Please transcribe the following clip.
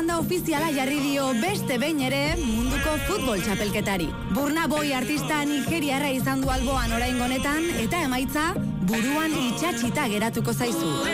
banda ofiziala jarri dio beste behin ere munduko futbol txapelketari. Burna Boy artista nigeriarra izan du alboan oraingo honetan eta emaitza buruan itxatxita geratuko zaizu.